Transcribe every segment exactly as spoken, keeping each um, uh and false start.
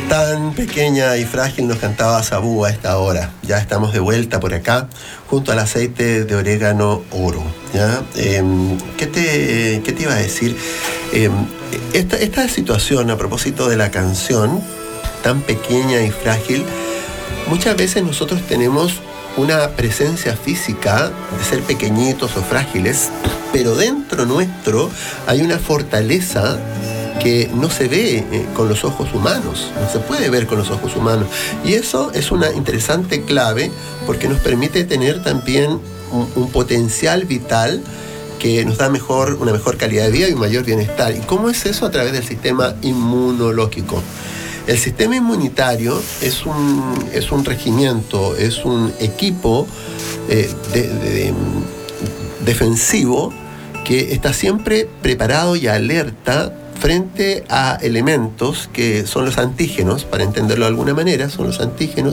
Tan pequeña y frágil nos cantaba Sabú a esta hora. Ya estamos de vuelta por acá, junto al aceite de orégano oro. ¿Ya? Eh, ¿qué, te, ¿Qué te iba a decir? Eh, esta, esta situación, a propósito de la canción, tan pequeña y frágil, muchas veces nosotros tenemos una presencia física de ser pequeñitos o frágiles, pero dentro nuestro hay una fortaleza que no se ve eh, con los ojos humanos, no se puede ver con los ojos humanos. Y eso es una interesante clave porque nos permite tener también un, un potencial vital que nos da mejor, una mejor calidad de vida y un mayor bienestar. ¿Y cómo es eso? A través del sistema inmunológico. El sistema inmunitario es un, es un regimiento, es un equipo eh, de, de, de, defensivo que está siempre preparado y alerta frente a elementos que son los antígenos, para entenderlo de alguna manera, son los antígenos,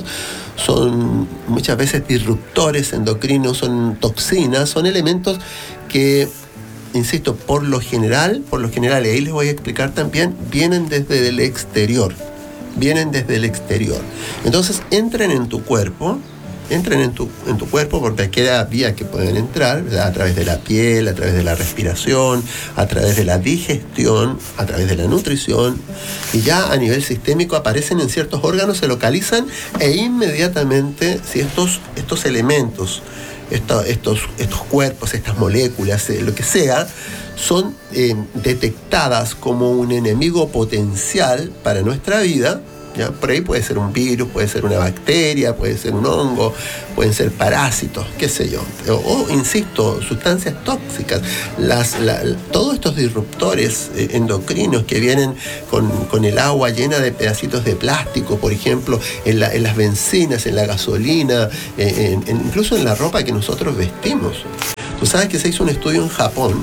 son muchas veces disruptores endocrinos, son toxinas, son elementos que, insisto, por lo general, por lo general, y ahí les voy a explicar también, vienen desde el exterior, vienen desde el exterior. Entonces entran en tu cuerpo, entran en tu, en tu cuerpo por cualquier vía que pueden entrar, ¿verdad? A través de la piel, a través de la respiración, a través de la digestión, a través de la nutrición, y ya a nivel sistémico aparecen en ciertos órganos, se localizan e inmediatamente si estos, estos elementos, estos, estos, estos cuerpos, estas moléculas, eh, lo que sea, son eh, detectadas como un enemigo potencial para nuestra vida. ¿Ya? Por ahí puede ser un virus, puede ser una bacteria, puede ser un hongo, pueden ser parásitos, qué sé yo. O, o insisto, sustancias tóxicas. Las, la, todos estos disruptores eh, endocrinos que vienen con, con el agua llena de pedacitos de plástico, por ejemplo, en, la, en las bencinas, en la gasolina, eh, en, en, incluso en la ropa que nosotros vestimos. Tú sabes que se hizo un estudio en Japón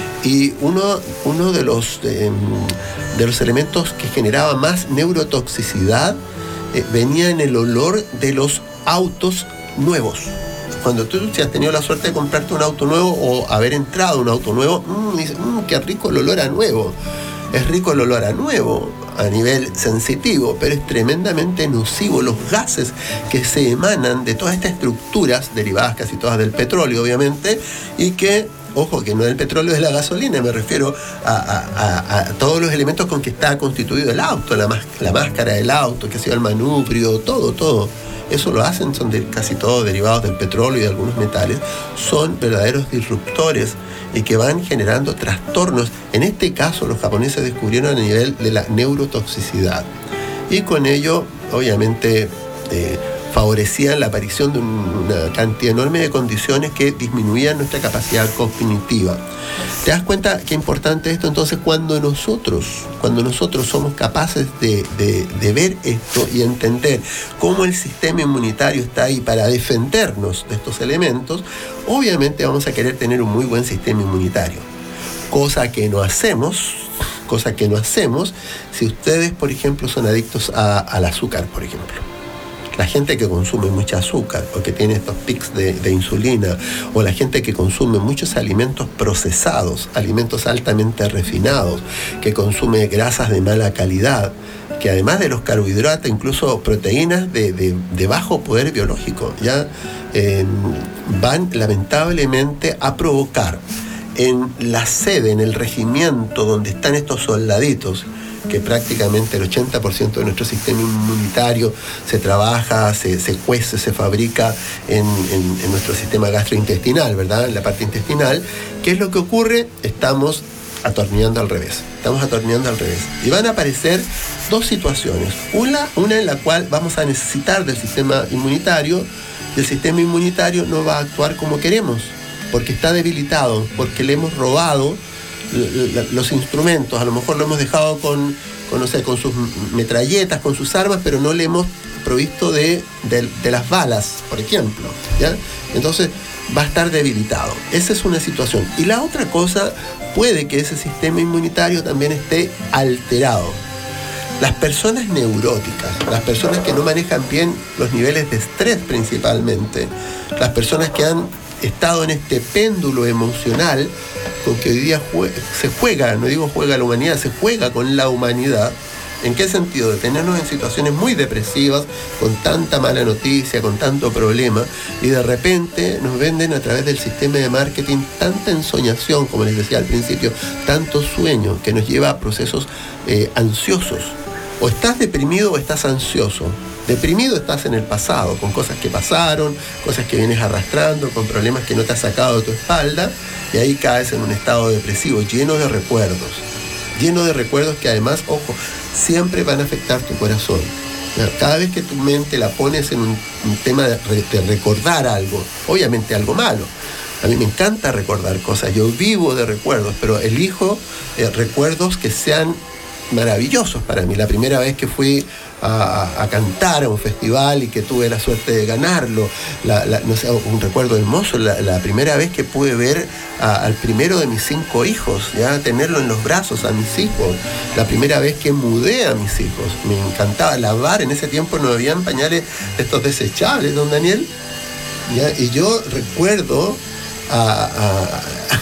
y uno, uno de los... Eh, de los elementos que generaban más neurotoxicidad eh, venía en el olor de los autos nuevos. Cuando tú si has tenido la suerte de comprarte un auto nuevo o haber entrado a un auto nuevo, mmm, dices, mmm, qué rico el olor a nuevo. Es rico el olor a nuevo a nivel sensitivo, pero es tremendamente nocivo los gases que se emanan de todas estas estructuras, derivadas casi todas del petróleo, obviamente, y que, ojo, que no es el petróleo, es la gasolina, me refiero a, a, a, a todos los elementos con que está constituido el auto, la, la máscara del auto, que sea el manubrio, todo, todo. Eso lo hacen, son de, casi todos derivados del petróleo y de algunos metales, son verdaderos disruptores y que van generando trastornos. En este caso, los japoneses descubrieron a nivel de la neurotoxicidad y con ello, obviamente, eh, favorecían la aparición de una cantidad enorme de condiciones que disminuían nuestra capacidad cognitiva. ¿Te das cuenta qué importante esto? Entonces, cuando nosotros, cuando nosotros somos capaces de, de, de ver esto y entender cómo el sistema inmunitario está ahí para defendernos de estos elementos, obviamente vamos a querer tener un muy buen sistema inmunitario. Cosa que no hacemos, cosa que no hacemos si ustedes, por ejemplo, son adictos a, al azúcar, por ejemplo. La gente que consume mucha azúcar o que tiene estos pics de, de insulina, o la gente que consume muchos alimentos procesados, alimentos altamente refinados, que consume grasas de mala calidad, que además de los carbohidratos, incluso proteínas de, de, de bajo poder biológico, ya eh, van lamentablemente a provocar en la sede, en el regimiento donde están estos soldaditos, que prácticamente el ochenta por ciento de nuestro sistema inmunitario se trabaja, se, se cuece, se fabrica en, en, en nuestro sistema gastrointestinal, ¿verdad? En la parte intestinal. ¿Qué es lo que ocurre? Estamos atornillando al revés. Estamos atornillando al revés. Y van a aparecer dos situaciones. Una, una en la cual vamos a necesitar del sistema inmunitario. El sistema inmunitario no va a actuar como queremos, porque está debilitado, porque le hemos robado los instrumentos, a lo mejor lo hemos dejado con, con, no sé, con sus metralletas, con sus armas, pero no le hemos provisto de, de, de las balas, por ejemplo, ¿ya? Entonces va a estar debilitado. Esa es una situación. Y la otra cosa, puede que ese sistema inmunitario también esté alterado. Las personas neuróticas, las personas que no manejan bien los niveles de estrés principalmente, las personas que han estado en este péndulo emocional con que hoy día jue- se juega, no digo juega la humanidad, se juega con la humanidad, ¿En qué sentido? De tenernos en situaciones muy depresivas, con tanta mala noticia, con tanto problema, y de repente nos venden a través del sistema de marketing tanta ensoñación, como les decía al principio, tanto sueño, que nos lleva a procesos eh, ansiosos. O estás deprimido o estás ansioso. Deprimido estás en el pasado, con cosas que pasaron, cosas que vienes arrastrando, con problemas que no te has sacado de tu espalda, y ahí caes en un estado depresivo, lleno de recuerdos. Lleno de recuerdos que además, ojo, siempre van a afectar tu corazón. Cada vez que tu mente la pones en un, un tema de, de recordar algo, obviamente algo malo. A mí me encanta recordar cosas, yo vivo de recuerdos, pero elijo eh, recuerdos que sean maravillosos para mí. La primera vez que fui a, a cantar a un festival y que tuve la suerte de ganarlo, la, la, no sé, un recuerdo hermoso, la, la primera vez que pude ver a, al primero de mis cinco hijos, ya tenerlo en los brazos a mis hijos, la primera vez que mudé a mis hijos, me encantaba lavar, en ese tiempo no habían pañales estos desechables, don Daniel, ¿ya? Y yo recuerdo A, a,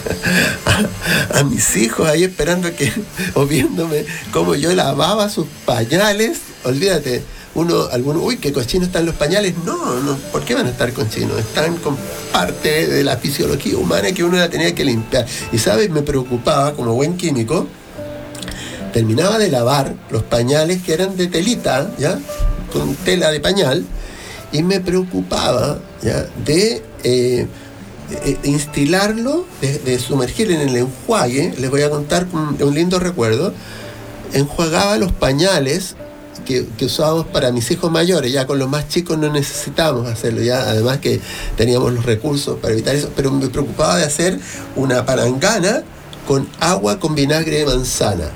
a, a mis hijos ahí esperando que, o viéndome cómo yo lavaba sus pañales. Olvídate, uno, alguno, uy, qué cochinos están los pañales. No, no, ¿por qué van a estar cochinos? Están con parte de la fisiología humana que uno la tenía que limpiar. Y sabes, me preocupaba como buen químico, terminaba de lavar los pañales que eran de telita, ¿ya? Con tela de pañal, y me preocupaba, ¿ya? De eh, De instilarlo, de, de sumergir en el enjuague. Les voy a contar un, un lindo recuerdo. Enjuagaba los pañales que, que usábamos para mis hijos mayores. Ya con los más chicos no necesitábamos hacerlo, ya además que teníamos los recursos para evitar eso, pero me preocupaba de hacer una palangana con agua con vinagre de manzana.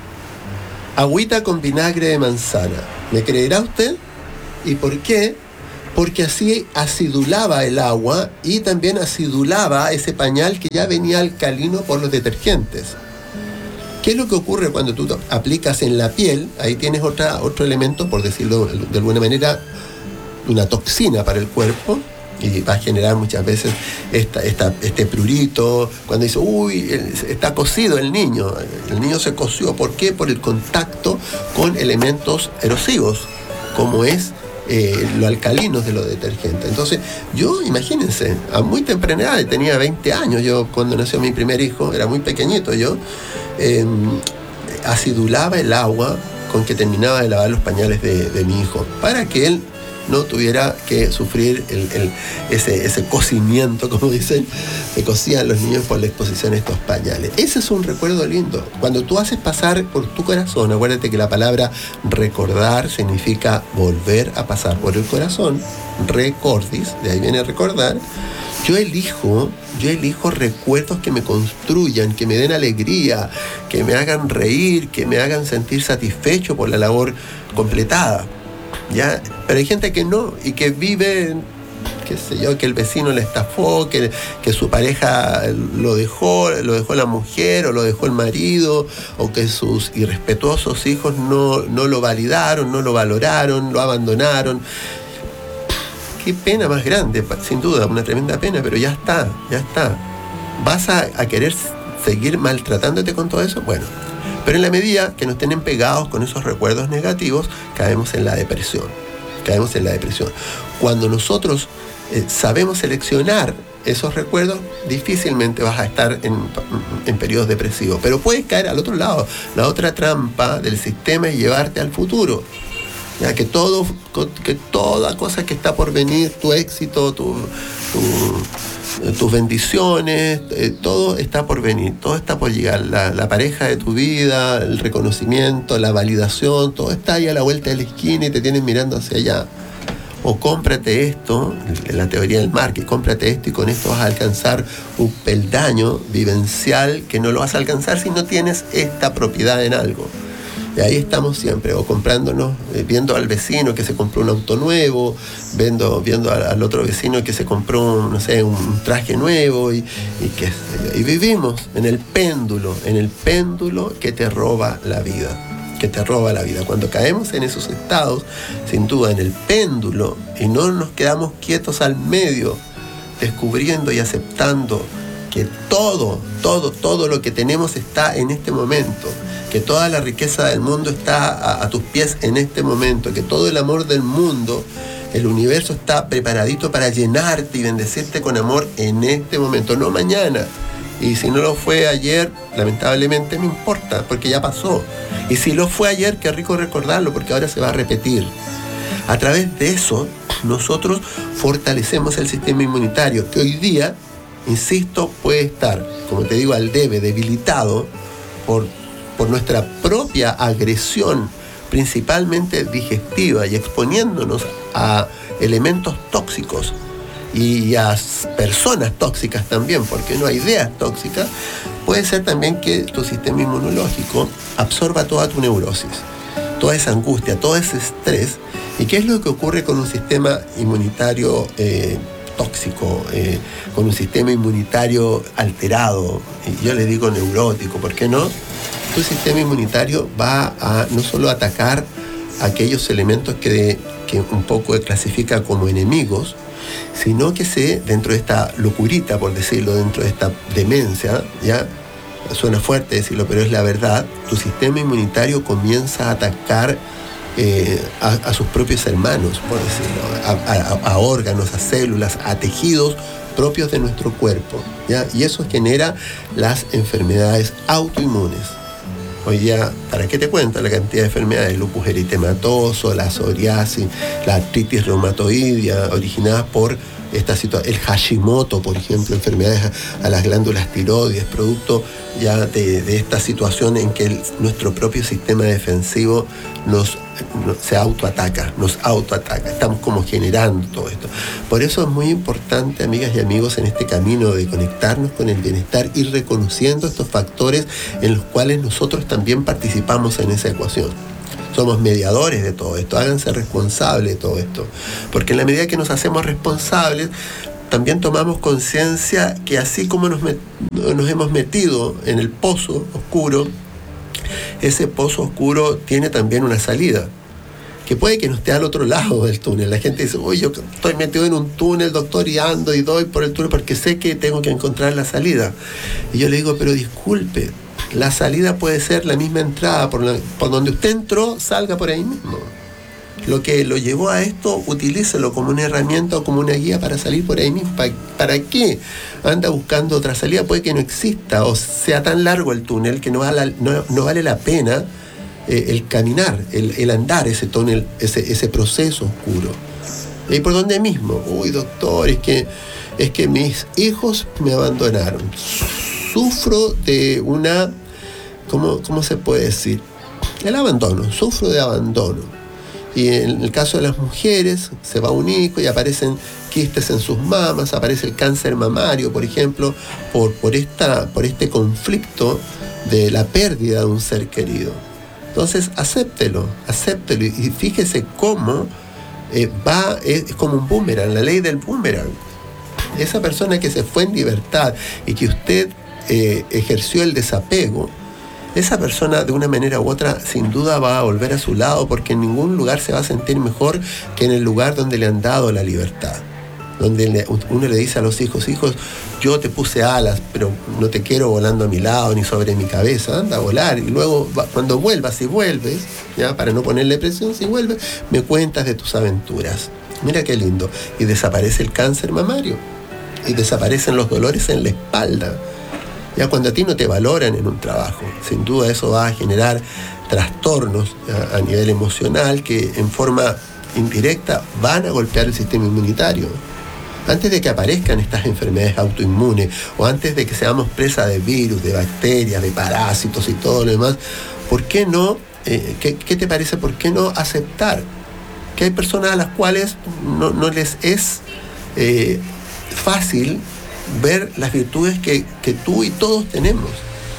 Agüita con vinagre de manzana. ¿Me creerá usted? ¿Y por qué? Porque así acidulaba el agua y también acidulaba ese pañal que ya venía alcalino por los detergentes. ¿Qué es lo que ocurre cuando tú aplicas en la piel? Ahí tienes otra, otro elemento, por decirlo de alguna manera, una toxina para el cuerpo, y va a generar muchas veces esta, esta, este prurito, cuando dice, uy, está cocido el niño. El niño se coció, ¿por qué? Por el contacto con elementos erosivos, como es Eh, lo alcalinos de los detergentes. Entonces, yo, imagínense, a muy temprana edad, tenía veinte años, yo cuando nació mi primer hijo, era muy pequeñito yo, eh, acidulaba el agua con que terminaba de lavar los pañales de, de mi hijo, para que él no tuviera que sufrir el, el, ese, ese cocimiento, como dicen, que cocían los niños por la exposición a estos pañales. Ese es un recuerdo lindo. Cuando tú haces pasar por tu corazón, acuérdate que la palabra recordar significa volver a pasar por el corazón, recordis, de ahí viene recordar. Yo elijo, yo elijo recuerdos que me construyan, que me den alegría, que me hagan reír, que me hagan sentir satisfecho por la labor completada. ¿Ya? Pero hay gente que no, y que vive, qué sé yo, que el vecino le estafó, que, que su pareja lo dejó, lo dejó la mujer o lo dejó el marido, o que sus irrespetuosos hijos no, no lo validaron, no lo valoraron, lo abandonaron. Qué pena más grande, sin duda, una tremenda pena, pero ya está, ya está. ¿Vas a, a querer seguir maltratándote con todo eso? Bueno. Pero en la medida que nos tienen pegados con esos recuerdos negativos, caemos en la depresión. Caemos en la depresión. Cuando nosotros eh, sabemos seleccionar esos recuerdos, difícilmente vas a estar en, en periodos depresivos. Pero puedes caer al otro lado. La otra trampa del sistema es llevarte al futuro. Ya que todo, que toda cosa que está por venir, tu éxito, tu, tu, tus bendiciones, eh, todo está por venir, todo está por llegar. La, la pareja de tu vida, el reconocimiento, la validación, todo está ahí a la vuelta de la esquina y te tienen mirando hacia allá. O cómprate esto, en la teoría del marketing, cómprate esto y con esto vas a alcanzar un peldaño vivencial que no lo vas a alcanzar si no tienes esta propiedad en algo. Y ahí estamos siempre, o comprándonos, eh, viendo al vecino que se compró un auto nuevo, viendo, viendo al, al otro vecino que se compró, un, no sé, un traje nuevo, y, y, que, y vivimos en el péndulo, en el péndulo que te roba la vida, que te roba la vida. Cuando caemos en esos estados, sin duda, en el péndulo, y no nos quedamos quietos al medio, descubriendo y aceptando que todo, todo, todo lo que tenemos está en este momento, que toda la riqueza del mundo está a, a tus pies en este momento, que todo el amor del mundo, el universo está preparadito para llenarte y bendecirte con amor en este momento, no mañana. Y si no lo fue ayer, lamentablemente no importa, porque ya pasó. Y si lo fue ayer, qué rico recordarlo, porque ahora se va a repetir. A través de eso, nosotros fortalecemos el sistema inmunitario, que hoy día, insisto, puede estar, como te digo, al debe, debilitado por, por nuestra propia agresión, principalmente digestiva, y exponiéndonos a elementos tóxicos y a personas tóxicas también, porque no hay ideas tóxicas. Puede ser también que tu sistema inmunológico absorba toda tu neurosis, toda esa angustia, todo ese estrés. ¿Y qué es lo que ocurre con un sistema inmunitario eh, tóxico, eh, con un sistema inmunitario alterado? Y yo le digo neurótico, ¿por qué no? Tu sistema inmunitario va a no solo atacar aquellos elementos que, de, que un poco clasifica como enemigos, sino que se, dentro de esta locurita, por decirlo, dentro de esta demencia, ya suena fuerte decirlo, pero es la verdad, tu sistema inmunitario comienza a atacar eh, a, a sus propios hermanos, por decirlo, a, a, a órganos, a células, a tejidos propios de nuestro cuerpo, ¿ya? Y eso genera las enfermedades autoinmunes. Hoy día, ¿para qué te cuento la cantidad de enfermedades? El lupus eritematoso, la psoriasis, la artritis reumatoidea, originadas por esta situación, el Hashimoto, por ejemplo, enfermedades a, a las glándulas tiroides, producto ya de, de esta situación en que el, nuestro propio sistema defensivo nos, nos se autoataca, nos autoataca. Estamos como generando todo esto. Por eso es muy importante, amigas y amigos, en este camino de conectarnos con el bienestar, ir reconociendo estos factores en los cuales nosotros también participamos en esa ecuación. Somos mediadores de todo esto, háganse responsables de todo esto, porque en la medida que nos hacemos responsables, también tomamos conciencia que así como nos, met- nos hemos metido en el pozo oscuro, ese pozo oscuro tiene también una salida, que puede que no esté al otro lado del túnel. La gente dice, oye, yo estoy metido en un túnel, doctor, y ando y doy por el túnel porque sé que tengo que encontrar la salida. Y yo le digo, pero disculpe, la salida puede ser la misma entrada, por, la, por donde usted entró, salga por ahí mismo. Lo que lo llevó a esto, utilícelo como una herramienta o como una guía para salir por ahí mismo. ¿Para, para qué anda buscando otra salida? Puede que no exista, o sea tan largo el túnel que no vale, no, no vale la pena eh, el caminar, el, el andar ese túnel, ese, ese proceso oscuro. ¿Y por dónde mismo? Uy, doctor, es que, es que mis hijos me abandonaron. Sufro de una, ¿cómo, cómo se puede decir? El abandono, sufro de abandono. Y en el caso de las mujeres, se va un hijo y aparecen quistes en sus mamas, aparece el cáncer mamario, por ejemplo, por, por, esta, por este conflicto de la pérdida de un ser querido. Entonces, acéptelo, acéptelo y fíjese cómo eh, va, es, es como un boomerang, la ley del boomerang. Esa persona que se fue en libertad y que usted Eh, ejerció el desapego, esa persona de una manera u otra sin duda va a volver a su lado, porque en ningún lugar se va a sentir mejor que en el lugar donde le han dado la libertad, donde le, uno le dice a los hijos, hijos, yo te puse alas, pero no te quiero volando a mi lado ni sobre mi cabeza, anda a volar, y luego va, cuando vuelvas, si vuelves, ya para no ponerle presión, si vuelves, me cuentas de tus aventuras. Mira qué lindo. Y desaparece el cáncer mamario, y desaparecen los dolores en la espalda. Ya cuando a ti no te valoran en un trabajo, sin duda eso va a generar trastornos a, a nivel emocional que en forma indirecta van a golpear el sistema inmunitario. Antes de que aparezcan estas enfermedades autoinmunes o antes de que seamos presa de virus, de bacterias, de parásitos y todo lo demás, ¿por qué no, eh, qué, qué te parece, por qué no aceptar que hay personas a las cuales no, no les es eh, fácil ver las virtudes que, que tú y todos tenemos?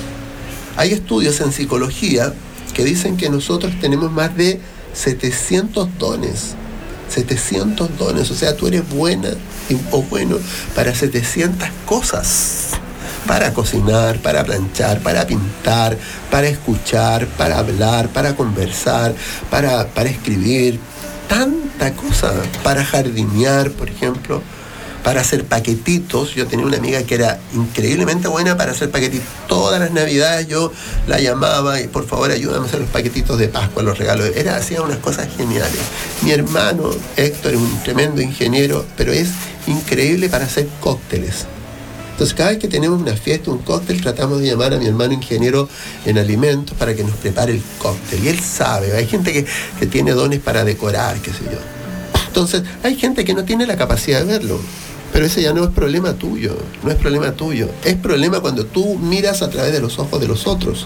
Hay estudios en psicología que dicen que nosotros tenemos más de setecientos dones. setecientos dones, o sea, tú eres buena o bueno para setecientas cosas. Para cocinar, para planchar, para pintar, para escuchar, para hablar, para conversar, para, para escribir. Tanta cosa. Para jardinear, por ejemplo. para hacer paquetitos. Yo tenía una amiga que era increíblemente buena para hacer paquetitos. Todas las navidades yo la llamaba y por favor ayúdame a hacer los paquetitos de Pascua, los regalos. Era, hacía unas cosas geniales. Mi hermano Héctor es un tremendo ingeniero, pero es increíble para hacer cócteles. Entonces cada vez que tenemos una fiesta, un cóctel, tratamos de llamar a mi hermano ingeniero en alimentos para que nos prepare el cóctel. Y él sabe, hay gente que, que tiene dones para decorar, qué sé yo. Entonces hay gente que no tiene la capacidad de verlo. Pero ese ya no es problema tuyo, no es problema tuyo. Es problema cuando tú miras a través de los ojos de los otros.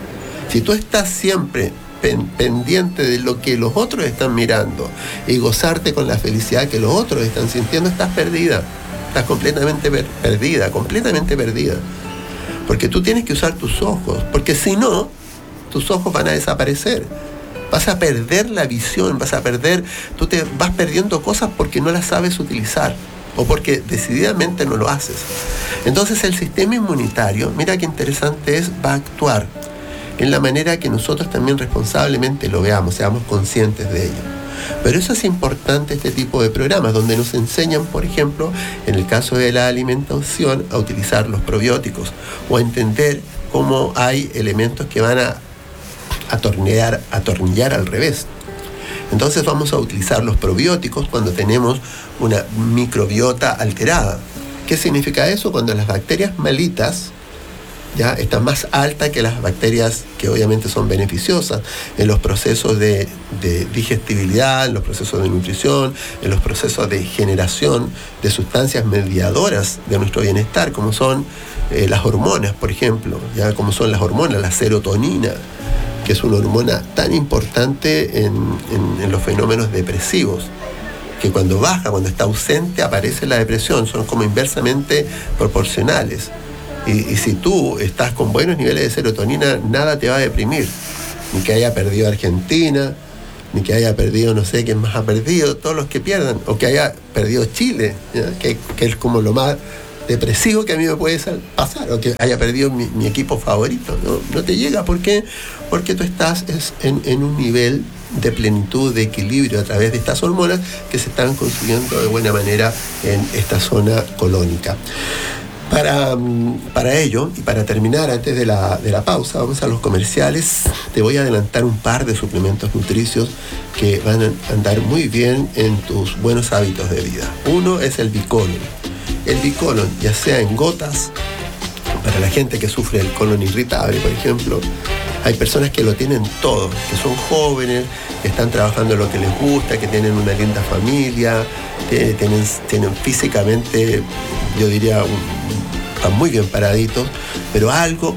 Si tú estás siempre pen, pendiente de lo que los otros están mirando y gozarte con la felicidad que los otros están sintiendo, estás perdida. Estás completamente per- perdida, completamente perdida. Porque tú tienes que usar tus ojos, porque si no, tus ojos van a desaparecer. Vas a perder la visión, vas a perder, tú te vas perdiendo cosas porque no las sabes utilizar o porque decididamente no lo haces. Entonces el sistema inmunitario, mira qué interesante es, va a actuar en la manera que nosotros también responsablemente lo veamos, seamos conscientes de ello. Pero eso es importante, este tipo de programas, donde nos enseñan, por ejemplo, en el caso de la alimentación, a utilizar los probióticos o a entender cómo hay elementos que van a atornillar, atornillar al revés. Entonces vamos a utilizar los probióticos cuando tenemos una microbiota alterada. ¿Qué significa eso? Cuando las bacterias malitas ya están más altas que las bacterias que obviamente son beneficiosas en los procesos de, de digestibilidad, en los procesos de nutrición, en los procesos de generación de sustancias mediadoras de nuestro bienestar, como son eh, las hormonas, por ejemplo, ya como son las hormonas, la serotonina, que es una hormona tan importante en, en, en los fenómenos depresivos, que cuando baja, cuando está ausente, aparece la depresión, son como inversamente proporcionales. Y, y si tú estás con buenos niveles de serotonina, nada te va a deprimir. Ni que haya perdido Argentina, ni que haya perdido, no sé quién más ha perdido, todos los que pierdan, o que haya perdido Chile, que, que es como lo más depresivo que a mí me puede pasar, o que haya perdido mi, mi equipo favorito. No, no te llega. ¿Por qué? Porque tú estás en, en un nivel de plenitud, de equilibrio a través de estas hormonas que se están construyendo de buena manera en esta zona colónica. Para, para ello, y para terminar antes de la, de la pausa, vamos a los comerciales. Te voy a adelantar un par de suplementos nutricios que van a andar muy bien en tus buenos hábitos de vida. Uno es el Bicolon. El Bicolon, ya sea en gotas, para la gente que sufre el colon irritable, por ejemplo. Hay personas que lo tienen todo, que son jóvenes, que están trabajando en lo que les gusta, que tienen una linda familia, que tienen, tienen físicamente, yo diría, un, están muy bien paraditos, pero algo,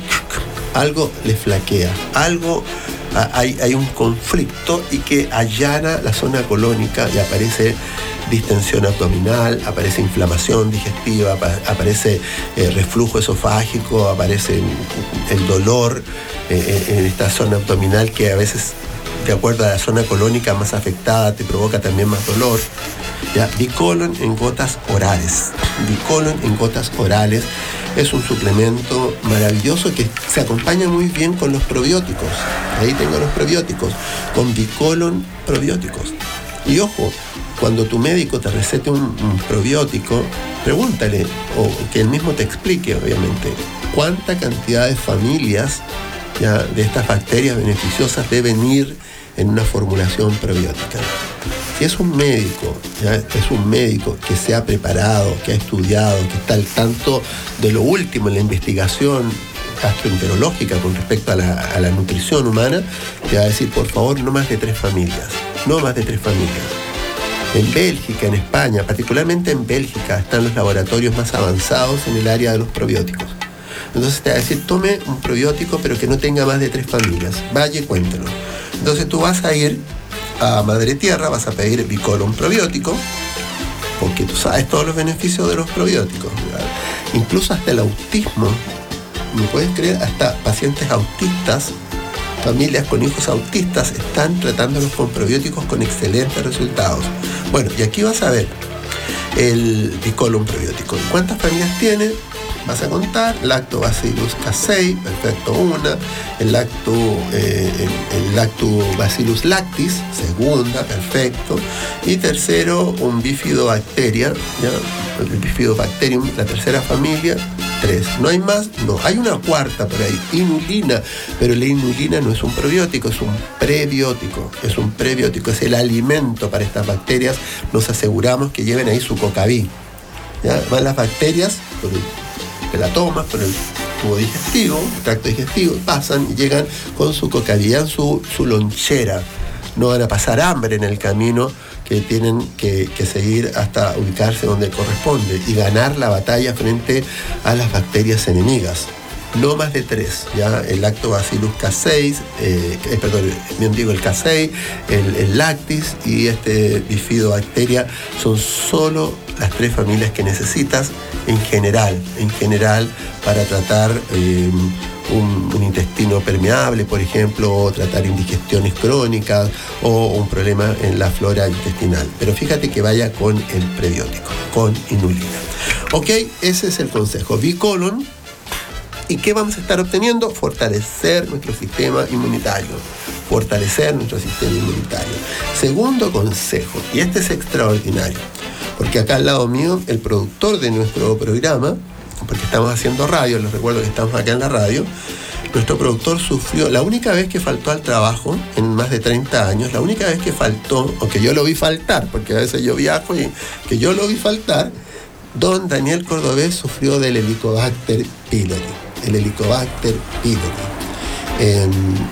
algo les flaquea, algo, hay, hay un conflicto y que allana la zona colónica y aparece distensión abdominal, aparece inflamación digestiva, aparece eh, reflujo esofágico, aparece el dolor eh, en esta zona abdominal que a veces, de acuerdo a la zona colónica más afectada, te provoca también más dolor. ¿Ya? Bicolon en gotas orales. Bicolon en gotas orales es un suplemento maravilloso que se acompaña muy bien con los probióticos. Ahí tengo los probióticos, con Bicolon probióticos. Y ojo, cuando tu médico te recete un, un probiótico, pregúntale, o que él mismo te explique, obviamente, cuánta cantidad de familias ya, de estas bacterias beneficiosas deben ir en una formulación probiótica. Si es un médico, ya, es un médico que se ha preparado, que ha estudiado, que está al tanto de lo último en la investigación gastroenterológica con respecto a la, a la nutrición humana, te va a decir, por favor, no más de tres familias, no más de tres familias. En Bélgica, en España, particularmente en Bélgica, están los laboratorios más avanzados en el área de los probióticos. Entonces te va a decir, tome un probiótico, pero que no tenga más de tres familias. Vaya y cuéntalo. Entonces tú vas a ir a Madre Tierra, vas a pedir Bicolon probiótico, porque tú sabes todos los beneficios de los probióticos, ¿verdad? Incluso hasta el autismo, ¿me puedes creer? Hasta pacientes autistas, familias con hijos autistas, están tratándolos con probióticos con excelentes resultados. Bueno, y aquí vas a ver el Bicolon probiótico. ¿Cuántas familias tiene? vas a contar, Lactobacillus casei, perfecto, una, el, lacto, eh, el, el Lactobacillus lactis, segunda, perfecto, y tercero, un bifidobacteria, ¿ya? El bifidobacterium, la tercera familia, tres. ¿No hay más? No. Hay una cuarta por ahí, inulina, pero la inulina no es un probiótico, es un prebiótico, es un prebiótico, es el alimento para estas bacterias. Nos aseguramos que lleven ahí su cocaví. ¿Ya? Van las bacterias, por el, te la tomas por el tubo digestivo, el tracto digestivo, pasan y llegan con su cocaví, en su, su lonchera. No van a pasar hambre en el camino, que tienen que, que seguir hasta ubicarse donde corresponde y ganar la batalla frente a las bacterias enemigas. No más de tres, ¿ya? El Lactobacillus casei, eh, eh, perdón, bien digo el casei, el, el lactis y este bifidobacteria son solo las tres familias que necesitas en general, en general para tratar eh, un, un intestino permeable, por ejemplo, o tratar indigestiones crónicas o un problema en la flora intestinal. Pero fíjate que vaya con el prebiótico, con inulina. Ok, ese es el consejo. Bicolon. ¿Y qué vamos a estar obteniendo? Fortalecer nuestro sistema inmunitario. Fortalecer nuestro sistema inmunitario. Segundo consejo, y este es extraordinario, porque acá al lado mío, el productor de nuestro programa, porque estamos haciendo radio, les recuerdo que estamos acá en la radio, nuestro productor sufrió, la única vez que faltó al trabajo, en más de treinta años, la única vez que faltó, o que yo lo vi faltar, porque a veces yo viajo y que yo lo vi faltar, don Daniel Cordobés sufrió del Helicobacter pylori. El Helicobacter pylori. Eh,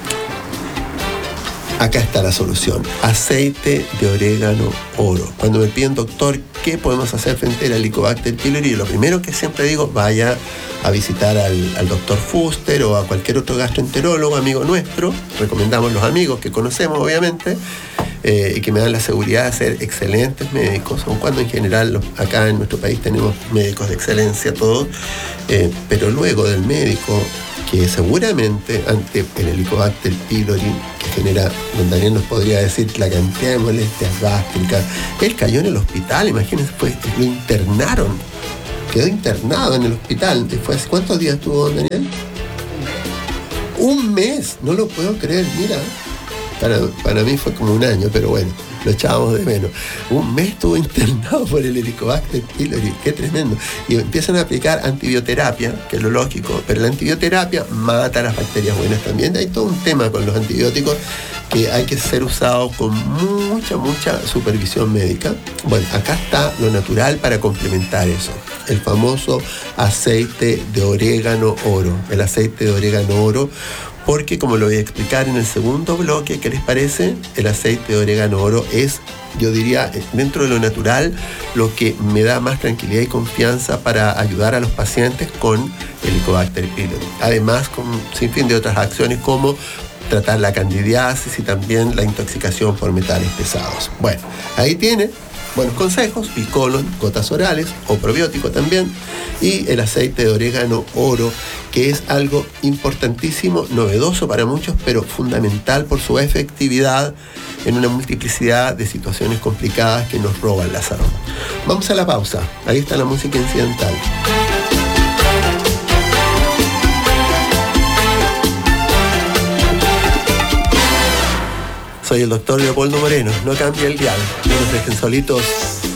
acá está la solución. Aceite de orégano oro. Cuando me piden, doctor, ¿qué podemos hacer frente al Helicobacter pylori? Lo primero que siempre digo, vaya a visitar al, al doctor Fuster o a cualquier otro gastroenterólogo, amigo nuestro. Recomendamos los amigos que conocemos, obviamente, eh, y que me dan la seguridad de ser excelentes médicos, aun cuando en general los, acá en nuestro país tenemos médicos de excelencia todos, eh, pero luego del médico que seguramente ante el Helicobacter pylori, que genera, don Daniel nos podría decir la cantidad de molestias gástricas, él cayó en el hospital, imagínense, pues lo internaron, quedó internado en el hospital. Después, ¿cuántos días estuvo don Daniel? Un mes, no lo puedo creer, mira. Para, para mí fue como un año, pero bueno, lo echábamos de menos. Un mes estuvo internado por el Helicobacter pylori, qué tremendo. Y empiezan a aplicar antibioterapia, que es lo lógico, pero la antibioterapia mata a las bacterias buenas también. Hay todo un tema con los antibióticos que hay que ser usados con mucha, mucha supervisión médica. Bueno, acá está lo natural para complementar eso. El famoso aceite de orégano oro. El aceite de orégano oro, porque como lo voy a explicar en el segundo bloque, ¿qué les parece? El aceite de orégano oro es, yo diría, dentro de lo natural, lo que me da más tranquilidad y confianza para ayudar a los pacientes con el Helicobacter pylori. Además, con un sinfín de otras acciones como tratar la candidiasis y también la intoxicación por metales pesados. Bueno, ahí tiene buenos consejos, Bicolon, gotas orales o probiótico también, y el aceite de orégano oro, que es algo importantísimo, novedoso para muchos, pero fundamental por su efectividad en una multiplicidad de situaciones complicadas que nos roban la salud. Vamos a la pausa, ahí está la música incidental. Soy el doctor Leopoldo Moreno, no cambie el dial, no nos dejen solitos.